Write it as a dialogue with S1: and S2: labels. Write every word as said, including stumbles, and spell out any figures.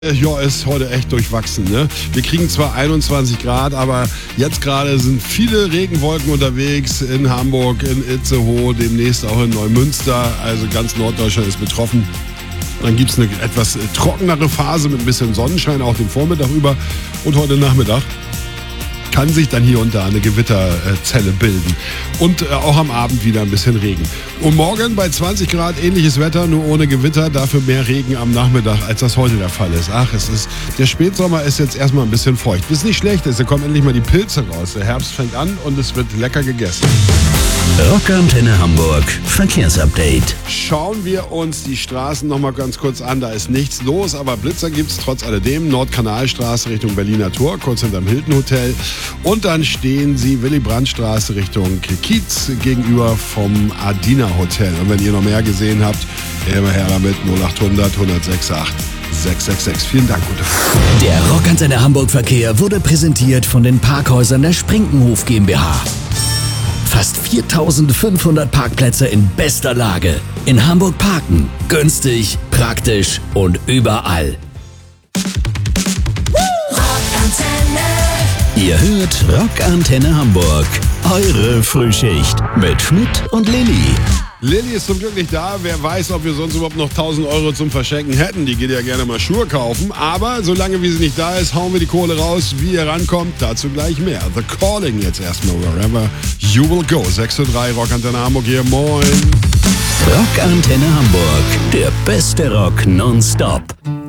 S1: Ja, ist heute echt durchwachsen, ne? Wir kriegen zwar einundzwanzig Grad, aber jetzt gerade sind viele Regenwolken unterwegs in Hamburg, in Itzehoe, demnächst auch in Neumünster. Also ganz Norddeutschland ist betroffen. Dann gibt es eine etwas trockenere Phase mit ein bisschen Sonnenschein auch den Vormittag über. Und heute Nachmittag kann sich dann hier und da eine Gewitterzelle bilden. Und äh, auch am Abend wieder ein bisschen Regen. Und morgen bei zwanzig Grad ähnliches Wetter, nur ohne Gewitter, dafür mehr Regen am Nachmittag, als das heute der Fall ist. Ach, es ist, der Spätsommer ist jetzt erstmal ein bisschen feucht. Was nicht schlecht ist, da kommen endlich mal die Pilze raus. Der Herbst fängt an und es wird lecker gegessen.
S2: Rockantenne Hamburg Verkehrsupdate.
S1: Schauen wir uns die Straßen noch mal ganz kurz an. Da ist nichts los, aber Blitzer gibt es trotz alledem. Nordkanalstraße Richtung Berliner Tor, kurz hinterm Hilton Hotel. Und dann stehen Sie Willy-Brandt-Straße Richtung Kiez gegenüber vom Adina Hotel. Und wenn ihr noch mehr gesehen habt, immer her damit null acht hundert, hundertsechsundachtzig, sechshundertsechsundsechzig. Vielen Dank, gute Fahrt.
S2: Der Rockantenne Hamburg Verkehr wurde präsentiert von den Parkhäusern der Sprinkenhof GmbH. Fast viertausendfünfhundert Parkplätze in bester Lage. In Hamburg parken. Günstig, praktisch und überall.
S3: Rockantenne.
S2: Ihr hört Rockantenne Hamburg. Eure Frühschicht mit Schmidt und Lilly.
S1: Lilly ist zum Glück nicht da. Wer weiß, ob wir sonst überhaupt noch tausend Euro zum Verschenken hätten. Die geht ja gerne mal Schuhe kaufen. Aber solange wie sie nicht da ist, hauen wir die Kohle raus. Wie ihr rankommt, dazu gleich mehr. The Calling jetzt erstmal. Wherever you will go. sechs Uhr drei, Rockantenne Hamburg hier. Moin.
S2: Rockantenne Hamburg. Der beste Rock nonstop.